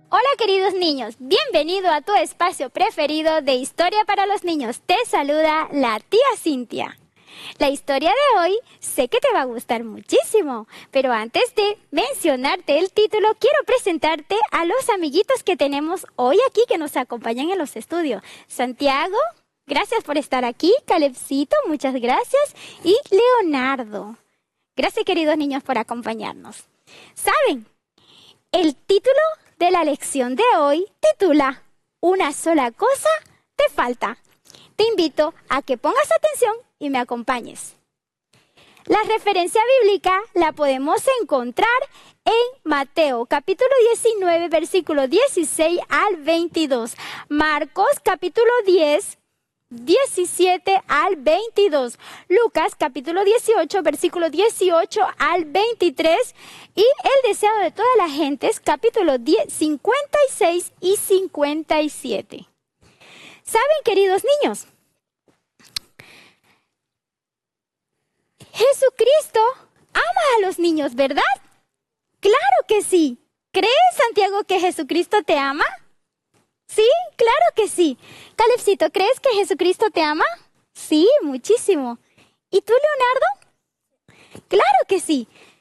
Hola queridos niños, bienvenido a tu espacio preferido de Historia para los Niños. Te saluda la tía Cintia. La historia de hoy sé que te va a gustar muchísimo, pero antes de mencionarte el título, quiero presentarte a los amiguitos que tenemos hoy aquí que nos acompañan en los estudios. Santiago, gracias por estar aquí. Calebcito, muchas gracias. Y Leonardo. Gracias queridos niños por acompañarnos. ¿Saben? El título de la lección de hoy titula Una sola cosa te falta. Te invito a que pongas atención y me acompañes. La referencia bíblica la podemos encontrar en Mateo capítulo 19, versículo 16 al 22. Marcos capítulo 10, 17 al 22. Lucas capítulo 18, versículo 18 al 23. Y el deseado de todas las gentes, capítulo 10, 56 y 57. ¿Saben, queridos niños? Jesucristo ama a los niños, ¿verdad? Claro que sí. ¿Crees, Santiago, que Jesucristo te ama? Sí, claro que sí. Calebcito, ¿crees que Jesucristo te ama? Sí, muchísimo. ¿Y tú, Leonardo? Claro que sí.